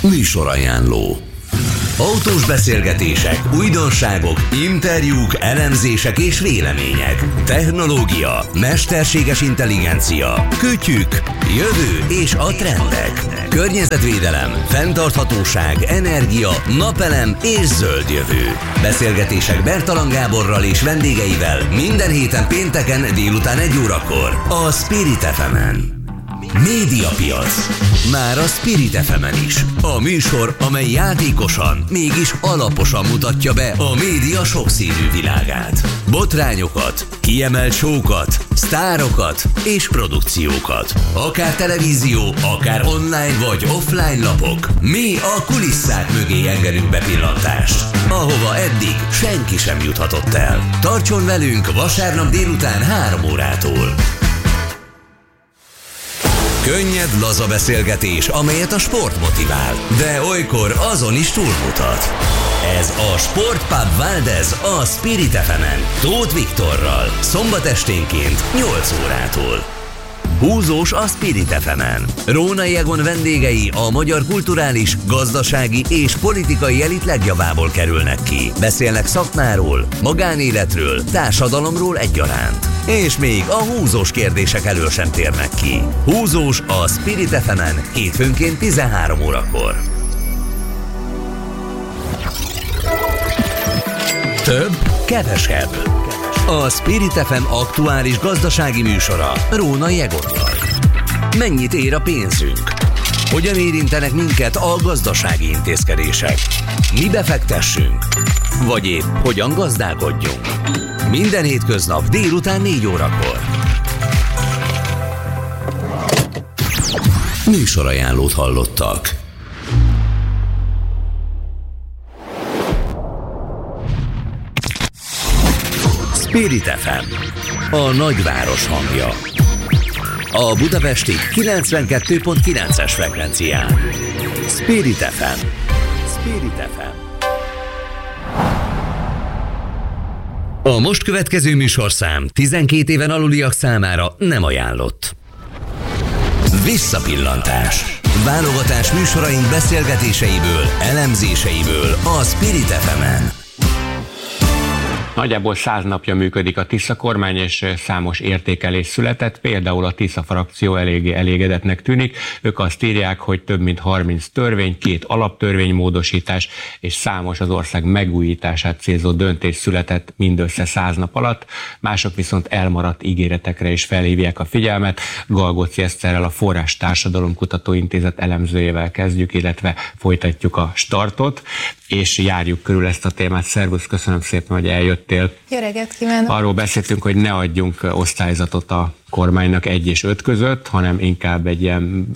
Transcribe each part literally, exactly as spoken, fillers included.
Műsorajánló. Autós beszélgetések, újdonságok, interjúk, elemzések és vélemények. Technológia, mesterséges intelligencia, kütyük, jövő és a trendek. Környezetvédelem, fenntarthatóság, energia, napelem és zöld jövő. Beszélgetések Bertalan Gáborral és vendégeivel minden héten pénteken délután egy órakor a Spirit ef emen. Médiapiac. Már a Spirit ef emen is. A műsor, amely játékosan, mégis alaposan mutatja be a média sokszínű világát. Botrányokat, kiemelt show-kat, sztárokat és produkciókat. Akár televízió, akár online vagy offline lapok. Mi a kulisszák mögé engedünk bepillantást, ahova eddig senki sem juthatott el. Tartson velünk vasárnap délután három órától. Könnyed, laza beszélgetés, amelyet a sport motivál, de olykor azon is túlmutat. Ez a Sportpub Valdez a Spirit ef emen, Tóth Viktorral, szombat esténként nyolc órától. Húzós a Spirit ef emen. Rónai Egon vendégei a magyar kulturális, gazdasági és politikai elit legjavából kerülnek ki. Beszélnek szakmáról, magánéletről, társadalomról egyaránt. És még a húzós kérdések elől sem térnek ki. Húzós a Spirit ef emen hétfőnként tizenhárom órakor. Több, kevesebb. A Spirit ef em aktuális gazdasági műsora Rónai Egonnal. Mennyit ér a pénzünk? Hogyan érintenek minket a gazdasági intézkedések? Mi befektessünk? Vagy épp hogyan gazdálkodjunk? Minden hétköznap délután négy órakor. Műsorajánlót hallottak. Spirit ef em, a nagyváros hangja. A budapesti kilencvenkettő pont kilences frekvencián. Spirit ef em. Spirit ef em. A most következő műsorszám tizenkét éven aluliak számára nem ajánlott. Visszapillantás. Válogatás műsoraink beszélgetéseiből, elemzéseiből a Spirit ef emen. Nagyjából száz napja működik a Tisza kormány, és számos értékelés született, például a Tisza frakció eléggé elégedetnek tűnik. Ők azt írják, hogy több mint harminc törvény, két alaptörvénymódosítás és számos az ország megújítását célzó döntés született mindössze száz nap alatt. Mások viszont elmaradt ígéretekre is felhívják a figyelmet. Galgóci Eszterrel, a Forrás Társadalomkutató Intézet elemzőjével kezdjük, illetve folytatjuk a startot, és járjuk körül ezt a témát. Szervusz, köszönöm szépen, hogy eljöttél. Jó reggelt kívánok! Arról beszéltünk, hogy ne adjunk osztályzatot a kormánynak egy és öt között, hanem inkább egy ilyen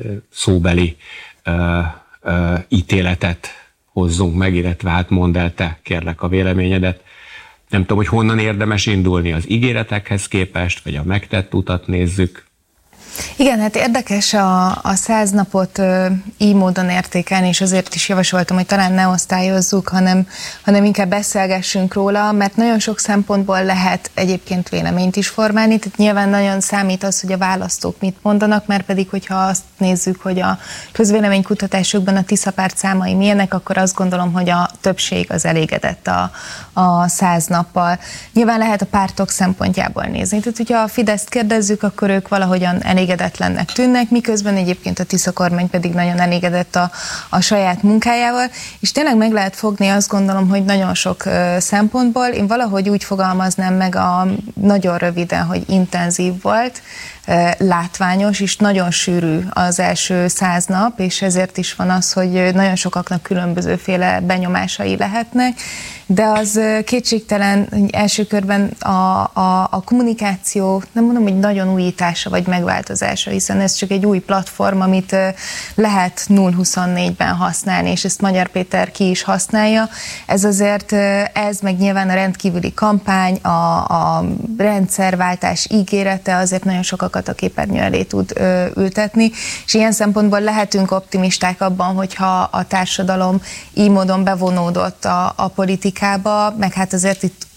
szóbeli uh, uh, ítéletet hozzunk meg, illetve hát mondd el te, kérlek, a véleményedet. Nem tudom, hogy honnan érdemes indulni, az ígéretekhez képest, vagy a megtett utat nézzük. Igen, hát érdekes a, a száz napot ö, így módon értékelni, és azért is javasoltam, hogy talán ne osztályozzuk, hanem, hanem inkább beszélgessünk róla, mert nagyon sok szempontból lehet egyébként véleményt is formálni, tehát nyilván nagyon számít az, hogy a választók mit mondanak, mert pedig, hogyha azt nézzük, hogy a közvéleménykutatásokban a Tisza párt számai milyenek, akkor azt gondolom, hogy a többség az elégedett a, a száz nappal. Nyilván lehet a pártok szempontjából nézni, tehát hogyha a Fideszt kérdezzük, akkor ők valahogyan elégedetlennek tűnnek, miközben egyébként a Tisza kormány pedig nagyon elégedett a, a saját munkájával, és tényleg meg lehet fogni, azt gondolom, hogy nagyon sok uh, szempontból. Én valahogy úgy fogalmaznám meg a nagyon röviden, hogy intenzív volt, uh, látványos, és nagyon sűrű az első száz nap, és ezért is van az, hogy nagyon sokaknak különbözőféle benyomásai lehetnek, de az kétségtelen, hogy első körben a, a, a kommunikáció, nem mondom, hogy nagyon újítása vagy megváltozása, hiszen ez csak egy új platform, amit lehet nulla huszonnégyben használni, és ezt Magyar Péter ki is használja. Ez azért, ez meg nyilván a rendkívüli kampány, a, a rendszerváltás ígérete azért nagyon sokakat a képernyő elé tud ö, ültetni, és ilyen szempontból lehetünk optimisták abban, hogyha a társadalom így módon bevonódott a, a politikába, meg hát azért itt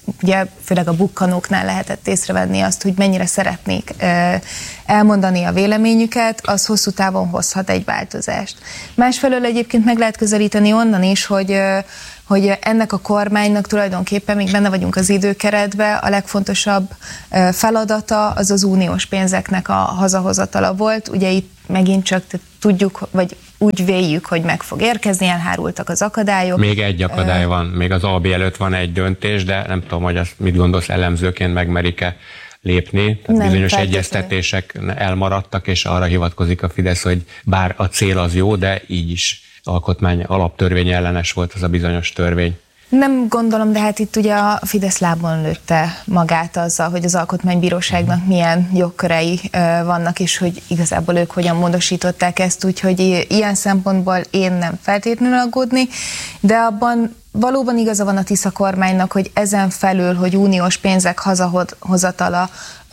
ugye főleg a bukkanóknál lehetett észrevenni azt, hogy mennyire szeretnék elmondani a véleményüket, az hosszú távon hozhat egy változást. Másfelől egyébként meg lehet közelíteni onnan is, hogy hogy ennek a kormánynak tulajdonképpen, még benne vagyunk az időkeretben, a legfontosabb feladata az az uniós pénzeknek a hazahozatala volt. Ugye itt megint csak tudjuk, vagy úgy véljük, hogy meg fog érkezni, elhárultak az akadályok. Még egy akadály van, még az Albi előtt van egy döntés, de nem tudom, hogy azt mit gondolsz, elemzőként megmerik-e lépni. Tehát bizonyos egyeztetések elmaradtak, és arra hivatkozik a Fidesz, hogy bár a cél az jó, de így is alkotmány alaptörvény ellenes volt az a bizonyos törvény. Nem gondolom, de hát itt ugye a Fidesz lábon lőtte magát azzal, hogy az Alkotmánybíróságnak milyen jogkörei vannak, és hogy igazából ők hogyan módosították ezt, úgyhogy ilyen szempontból én nem feltétlenül aggódni, de abban valóban igaza van a Tisza kormánynak, hogy ezen felül, hogy uniós pénzek hazahozatala ö,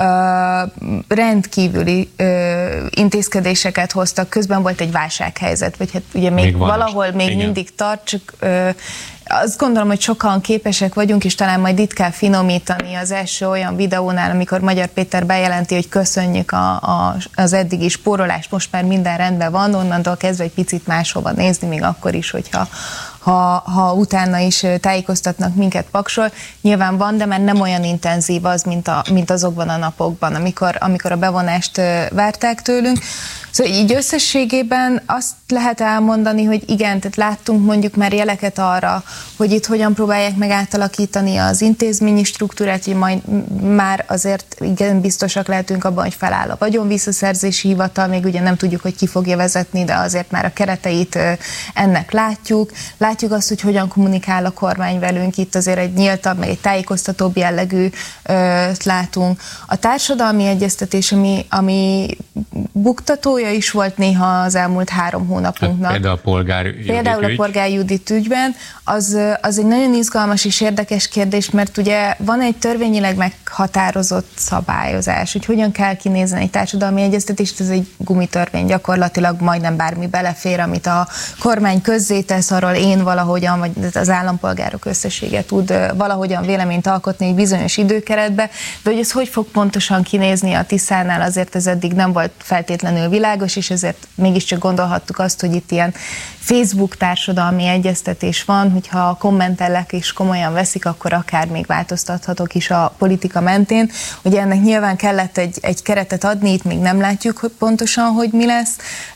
rendkívüli ö, intézkedéseket hoztak, közben volt egy válsághelyzet, vagy hát ugye még, még valahol még igen. mindig tart, csak ö, azt gondolom, hogy sokan képesek vagyunk, és talán majd itt kell finomítani az első olyan videónál, amikor Magyar Péter bejelenti, hogy köszönjük a, a, az eddigi spórolást, most már minden rendben van, onnantól kezdve egy picit máshova nézni, még akkor is, hogyha Ha, ha utána is tájékoztatnak minket Paksról, nyilván van, de már nem olyan intenzív az, mint, a, mint azokban a napokban, amikor, amikor a bevonást várták tőlünk. Szóval így összességében azt lehet elmondani, hogy igen, tehát láttunk mondjuk már jeleket arra, hogy itt hogyan próbálják meg átalakítani az intézményi struktúrát, hogy majd már azért igen biztosak lehetünk abban, hogy feláll a vagyonvisszaszerzési hivatal, még ugye nem tudjuk, hogy ki fogja vezetni, de azért már a kereteit ennek látjuk. Látjuk azt, hogy hogyan kommunikál a kormány velünk, itt azért egy nyíltabb, meg egy tájékoztatóbb jellegű látunk. A társadalmi egyeztetés, ami, ami buktatója is volt néha az elmúlt három hónapunknak. Hát például a Polgár Judit Például a Polgár Judit ügyben, az, az egy nagyon izgalmas és érdekes kérdés, mert ugye van egy törvényileg meghatározott szabályozás, hogy hogyan kell kinézni egy társadalmi egyeztetést, ez egy gumitörvény, gyakorlatilag majdnem bármi belefér, amit a kormány közzétesz, arról én valahogyan, vagy az állampolgárok összessége tud valahogyan véleményt alkotni egy bizonyos időkeretbe, de hogy ez hogy fog pontosan kinézni a Tiszánál, azért ez eddig nem volt feltétlenül világos, és ezért mégiscsak gondolhattuk azt, hogy itt ilyen Facebook társadalmi egyeztetés van, hogyha a kommentelek is komolyan veszik, akkor akár még változtathatok is a politika mentén. Ugye ennek nyilván kellett egy, egy keretet adni, itt még nem látjuk hogy pontosan, hogy mi lesz,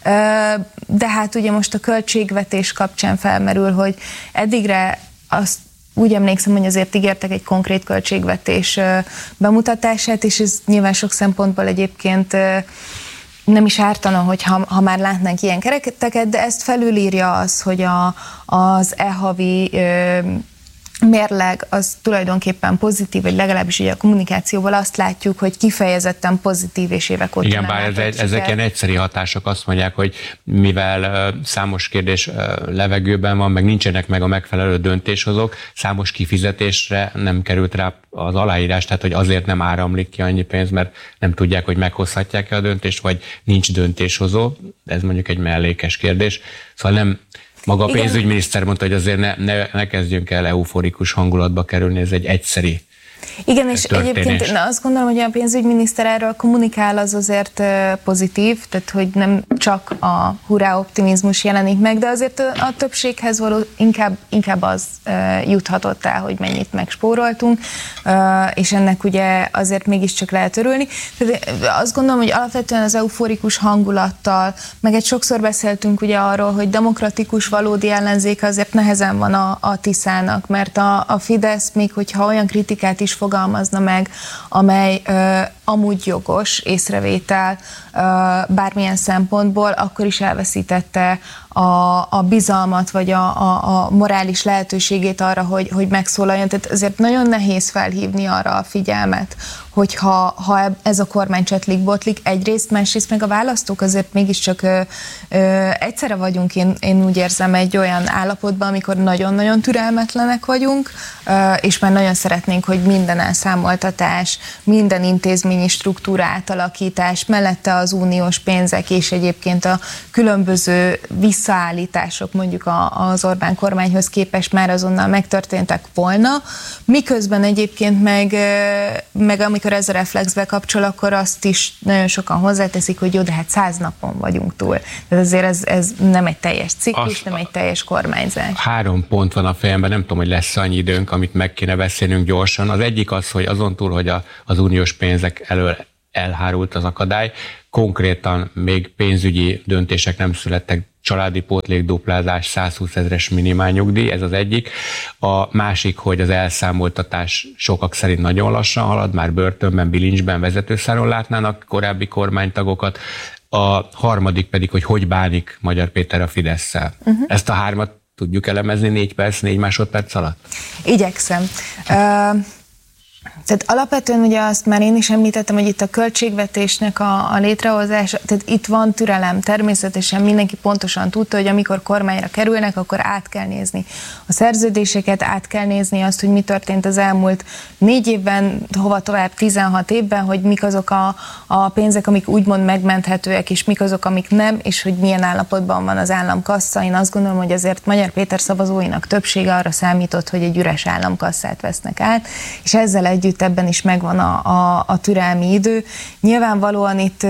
de hát ugye most a költségvetés kapcsán felmerül, hogy eddigre azt úgy emlékszem, hogy azért ígértek egy konkrét költségvetés bemutatását, és ez nyilván sok szempontból egyébként nem is ártana, hogy ha, ha már látnánk ilyen kereteket, de ezt felülírja az, hogy a, az e-havi ö, mérleg az tulajdonképpen pozitív, vagy legalábbis ugye a kommunikációval azt látjuk, hogy kifejezetten pozitív és évek óta. Igen, bár ez, ezek ilyen egyszeri hatások, azt mondják, hogy mivel uh, számos kérdés uh, levegőben van, meg nincsenek meg a megfelelő döntéshozók, számos kifizetésre nem került rá az aláírás, tehát hogy azért nem áramlik ki annyi pénz, mert nem tudják, hogy meghozhatják-e a döntést, vagy nincs döntéshozó. Ez mondjuk egy mellékes kérdés. Szóval nem Maga a Igen. pénzügyminiszter mondta, hogy azért ne, ne, ne kezdjünk el euforikus hangulatba kerülni, ez egy egyszeri Igen, és történés. Egyébként na, azt gondolom, hogy a pénzügyminiszter erről kommunikál, az azért pozitív, tehát hogy nem csak a hurrá optimizmus jelenik meg, de azért a többséghez való inkább, inkább az juthatott el, hogy mennyit megspóroltunk, és ennek ugye azért mégiscsak lehet örülni. Tehát azt gondolom, hogy alapvetően az euforikus hangulattal, meg egy sokszor beszéltünk ugye arról, hogy demokratikus valódi ellenzéke azért nehezen van a, a Tiszának, mert a, a Fidesz, még hogyha olyan kritikát is fogalmazna meg, amely ö, amúgy jogos észrevétel ö, bármilyen szempontból, akkor is elveszítette a, a bizalmat, vagy a, a, a morális lehetőségét arra, hogy, hogy megszólaljon. Tehát azért nagyon nehéz felhívni arra a figyelmet, hogyha ha ez a kormány csetlik-botlik egyrészt, másrészt meg a választók azért mégiscsak ö, ö, egyszerre vagyunk, én, én úgy érzem, egy olyan állapotban, amikor nagyon-nagyon türelmetlenek vagyunk, ö, és már nagyon szeretnénk, hogy minden elszámoltatás, minden intézményi intézményi struktúra átalakítás, mellette az uniós pénzek és egyébként a különböző visszaállítások mondjuk az Orbán kormányhoz képest már azonnal megtörténtek volna, miközben egyébként meg, meg amikor ez a reflex bekapcsol, akkor azt is nagyon sokan hozzáteszik, hogy jó, de hát száz napon vagyunk túl. Tehát azért ez, ez nem egy teljes ciklus, azt nem egy teljes kormányzás. Három pont van a fejemben, nem tudom, hogy lesz annyi időnk, amit meg kéne beszélnünk gyorsan. Az egyik az, hogy azon túl, hogy a, az uniós pénzek elől elhárult az akadály, konkrétan még pénzügyi döntések nem születtek, családi pótlékduplázás, százhúsz ezres minimálnyugdíj, ez az egyik. A másik, hogy az elszámoltatás sokak szerint nagyon lassan halad, már börtönben, bilincsben, vezetőszáron látnának korábbi kormánytagokat. A harmadik pedig, hogy hogy bánik Magyar Péter a Fidesszel. Uh-huh. Ezt a hármat tudjuk elemezni négy perc, négy másodperc alatt? Igyekszem. Uh... Tehát alapvetően ugye azt már én is említettem, hogy itt a költségvetésnek a, a létrehozása, tehát itt van türelem, természetesen mindenki pontosan tudta, hogy amikor kormányra kerülnek, akkor át kell nézni a szerződéseket, át kell nézni azt, hogy mi történt az elmúlt négy évben, hova tovább tizenhat évben, hogy mik azok a, a pénzek, amik úgymond megmenthetőek, és mik azok, amik nem, és hogy milyen állapotban van az államkassa. Én azt gondolom, hogy azért Magyar Péter szavazóinak többsége arra számított, hogy egy üres államkasszát vesznek át, és ezzel együtt ebben is megvan a, a, a türelmi idő. Nyilvánvalóan itt,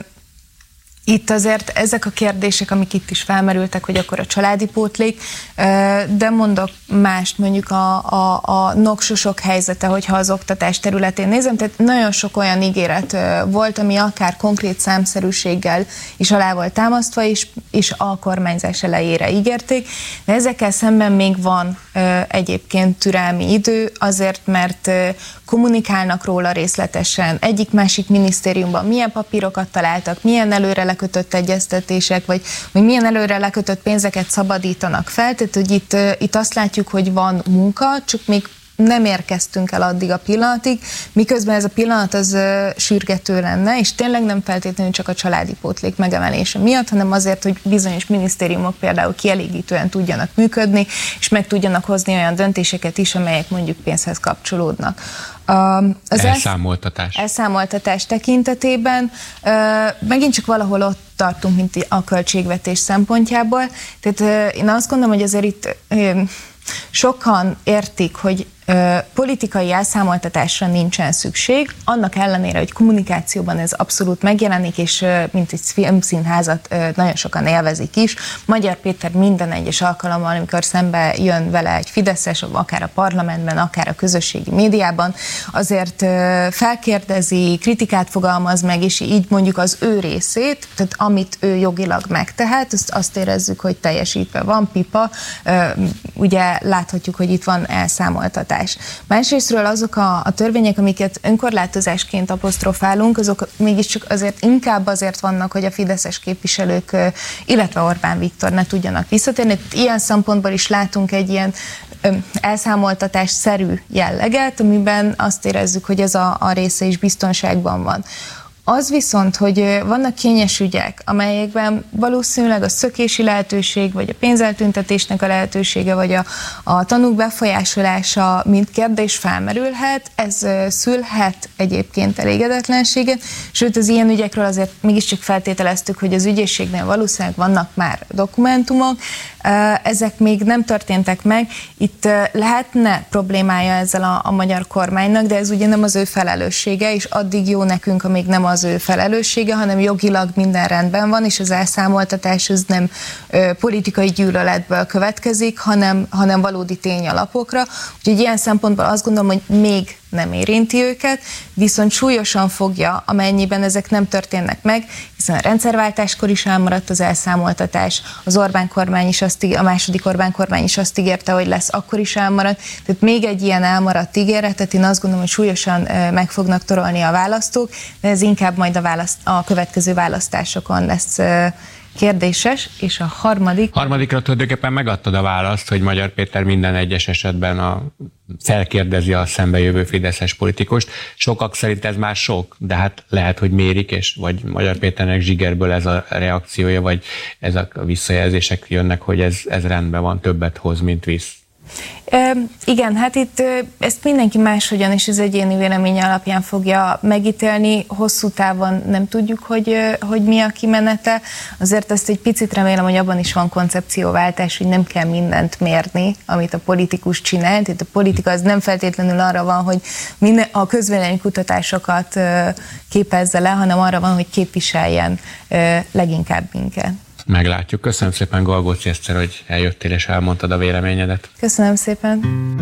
itt azért ezek a kérdések, amik itt is felmerültek, hogy akkor a családi pótlék, de mondok mást, mondjuk a, a, a noksosok helyzete, hogyha az oktatás területén nézem, tehát nagyon sok olyan ígéret volt, ami akár konkrét számszerűséggel is alá volt támasztva, és, és a kormányzás elejére ígérték, de ezekkel szemben még van egyébként türelmi idő, azért, mert kommunikálnak róla részletesen, egyik-másik minisztériumban milyen papírokat találtak, milyen előre lekötött egyeztetések, vagy, vagy milyen előre lekötött pénzeket szabadítanak fel, tehát hogy itt, itt azt látjuk, hogy van munka, csak még nem érkeztünk el addig a pillanatig, miközben ez a pillanat az uh, sürgető lenne, és tényleg nem feltétlenül csak a családi pótlék megemelése miatt, hanem azért, hogy bizonyos minisztériumok például kielégítően tudjanak működni, és meg tudjanak hozni olyan döntéseket is, amelyek mondjuk pénzhez kapcsolódnak. Uh, az elszámoltatás. Elszámoltatás tekintetében uh, megint csak valahol ott tartunk, mint a költségvetés szempontjából. Tehát uh, én azt gondolom, hogy azért itt uh, sokan értik, hogy ö, politikai elszámoltatásra nincsen szükség, annak ellenére, hogy kommunikációban ez abszolút megjelenik, és ö, mint egy filmszínházat ö, nagyon sokan élvezik is. Magyar Péter minden egyes alkalommal, amikor szembe jön vele egy fideszes, akár a parlamentben, akár a közösségi médiában, azért ö, felkérdezi, kritikát fogalmaz meg, és így mondjuk az ő részét, tehát amit ő jogilag megtehet, azt, azt érezzük, hogy teljesítve van, pipa, ö, ugye láthatjuk, hogy itt van elszámoltatás. Másrésztről azok a, a törvények, amiket önkorlátozásként apostrofálunk, azok mégiscsak azért inkább azért vannak, hogy a fideszes képviselők, illetve Orbán Viktor ne tudjanak visszatérni. Ilyen szempontból is látunk egy ilyen elszámoltatásszerű jelleget, amiben azt érezzük, hogy ez a, a része is biztonságban van. Az viszont, hogy vannak kényes ügyek, amelyekben valószínűleg a szökési lehetőség, vagy a pénzeltüntetésnek a lehetősége, vagy a, a tanúk befolyásolása, mint kérdés felmerülhet, ez szülhet egyébként elégedetlenséget, sőt az ilyen ügyekről azért mégiscsak feltételeztük, hogy az ügyészségnél valószínűleg vannak már dokumentumok, ezek még nem történtek meg. Itt lehetne problémája ezzel a, a magyar kormánynak, de ez ugye nem az ő felelőssége, és addig jó nekünk, amíg nem az ő felelőssége, hanem jogilag minden rendben van, és az elszámoltatás az nem ö, politikai gyűlöletből következik, hanem, hanem valódi tényalapokra. Úgyhogy ilyen szempontból azt gondolom, hogy még nem érinti őket, viszont súlyosan fogja, amennyiben ezek nem történnek meg, hiszen a rendszerváltáskor is elmaradt az elszámoltatás, az Orbán kormány is azt ígérte, a második Orbán kormány is azt ígérte, hogy lesz, akkor is elmaradt. Tehát még egy ilyen elmaradt ígéretet, én azt gondolom, hogy súlyosan meg fognak torolni a választók, de ez inkább majd a, választ, a következő választásokon lesz kérdéses, és a harmadik... Harmadikra tulajdonképpen megadtad a választ, hogy Magyar Péter minden egyes esetben a, felkérdezi a szembejövő fideszes politikust. Sokak szerint ez már sok, de hát lehet, hogy mérik, és vagy Magyar Péternek zsigerből ez a reakciója, vagy ezek a visszajelzések jönnek, hogy ez, ez rendben van, többet hoz, mint visz. Igen, hát itt ezt mindenki máshogyan és az egyéni véleménye alapján fogja megítélni. Hosszú távon nem tudjuk, hogy, hogy mi a kimenete. Azért azt egy picit remélem, hogy abban is van koncepcióváltás, hogy nem kell mindent mérni, amit a politikus csinál. Tehát a politika az nem feltétlenül arra van, hogy minden, a közvéleménykutatásokat képezze le, hanem arra van, hogy képviseljen leginkább minket. Meglátjuk. Köszönöm szépen, Galgóci Eszter, hogy eljöttél és elmondtad a véleményedet. Köszönöm szépen.